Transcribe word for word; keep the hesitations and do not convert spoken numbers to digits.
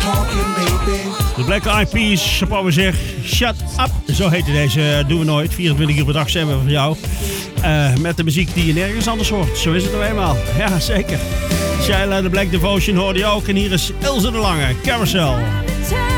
De Black Eyed Peas, chapeau zeg, shut up. Zo heette deze, doen we nooit. vierentwintig uur per dag zijn we voor jou. Uh, met de muziek die je nergens anders hoort. Zo is het nou eenmaal. Ja, zeker. Shaila, de Black Devotion hoorde je ook. En hier is Ilse de Lange, Carousel.